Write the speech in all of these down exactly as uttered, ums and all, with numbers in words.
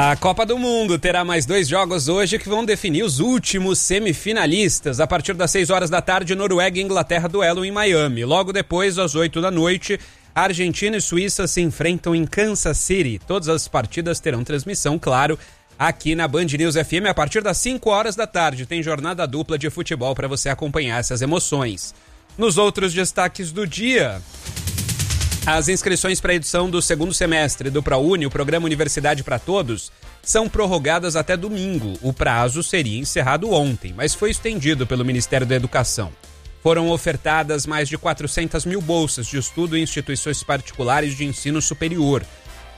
A Copa do Mundo terá mais dois jogos hoje que vão definir os últimos semifinalistas. A partir das seis horas da tarde, Noruega e Inglaterra duelam em Miami. Logo depois, às oito da noite, Argentina e Suíça se enfrentam em Kansas City. Todas as partidas terão transmissão, claro, aqui na Band News F M. A partir das cinco horas da tarde, tem jornada dupla de futebol para você acompanhar essas emoções. Nos outros destaques do dia... As inscrições para a edição do segundo semestre do ProUni, o Programa Universidade para Todos, são prorrogadas até domingo. O prazo seria encerrado ontem, mas foi estendido pelo Ministério da Educação. Foram ofertadas mais de quatrocentas mil bolsas de estudo em instituições particulares de ensino superior.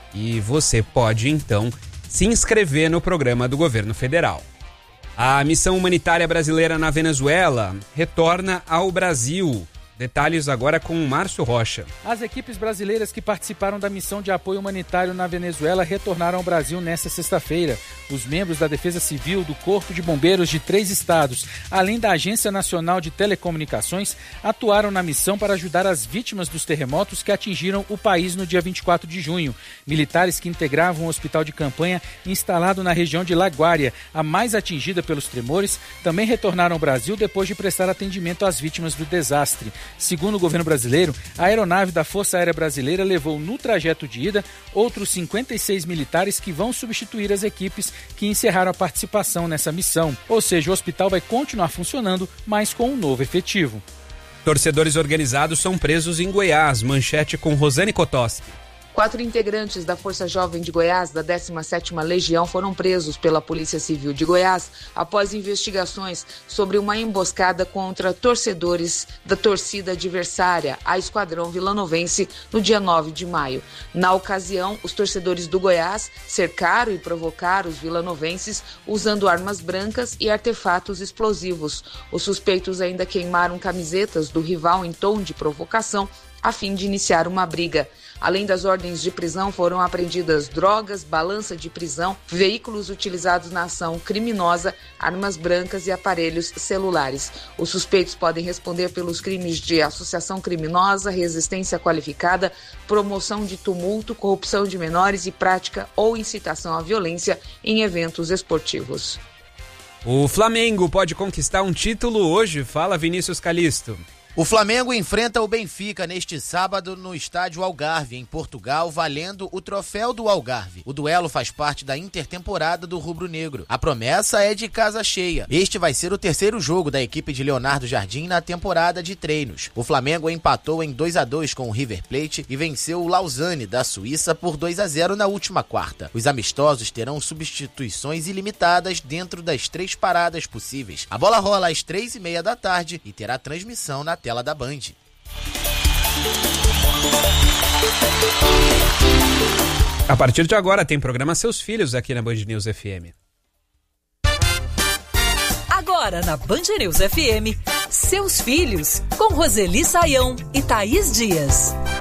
E você pode, então, se inscrever no programa do governo federal. A missão humanitária brasileira na Venezuela retorna ao Brasil. Detalhes agora com o Márcio Rocha. As equipes brasileiras que participaram da missão de apoio humanitário na Venezuela retornaram ao Brasil nesta sexta-feira. Os membros da Defesa Civil, do Corpo de Bombeiros de três estados, além da Agência Nacional de Telecomunicações, atuaram na missão para ajudar as vítimas dos terremotos que atingiram o país no dia vinte e quatro de junho. Militares que integravam o hospital de campanha instalado na região de Laguária, a mais atingida pelos tremores, também retornaram ao Brasil depois de prestar atendimento às vítimas do desastre. Segundo o governo brasileiro, a aeronave da Força Aérea Brasileira levou no trajeto de ida outros cinquenta e seis militares que vão substituir as equipes que encerraram a participação nessa missão. Ou seja, o hospital vai continuar funcionando, mas com um novo efetivo. Torcedores organizados são presos em Goiás. Manchete com Rosane Kotoski. Quatro integrantes da Força Jovem de Goiás, da décima sétima Legião, foram presos pela Polícia Civil de Goiás após investigações sobre uma emboscada contra torcedores da torcida adversária, a Esquadrão Vilanovense, no dia nove de maio. Na ocasião, os torcedores do Goiás cercaram e provocaram os vilanovenses usando armas brancas e artefatos explosivos. Os suspeitos ainda queimaram camisetas do rival em tom de provocação, a fim de iniciar uma briga. Além das ordens de prisão, foram apreendidas drogas, balança de prisão, veículos utilizados na ação criminosa, armas brancas e aparelhos celulares. Os suspeitos podem responder pelos crimes de associação criminosa, resistência qualificada, promoção de tumulto, corrupção de menores e prática ou incitação à violência em eventos esportivos. O Flamengo pode conquistar um título hoje, fala Vinícius Calisto. O Flamengo enfrenta o Benfica neste sábado no estádio Algarve, em Portugal, valendo o troféu do Algarve. O duelo faz parte da intertemporada do rubro-negro. A promessa é de casa cheia. Este vai ser o terceiro jogo da equipe de Leonardo Jardim na temporada de treinos. O Flamengo empatou em dois a dois com o River Plate e venceu o Lausanne da Suíça por dois a zero na última quarta. Os amistosos terão substituições ilimitadas dentro das três paradas possíveis. A bola rola às três e meia da tarde e terá transmissão na tela da Band. A partir de agora tem programa Seus Filhos aqui na Band News F M. Agora na Band News F M, Seus Filhos, com Roseli Saião e Thaís Dias.